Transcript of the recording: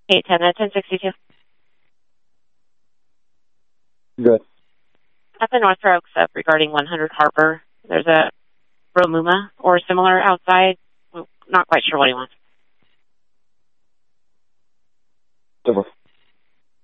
810 at 1062. Good. At the North Fair Oaks up regarding 100 Harbor, there's a Bromuma or similar outside. Not quite sure what he wants. Over.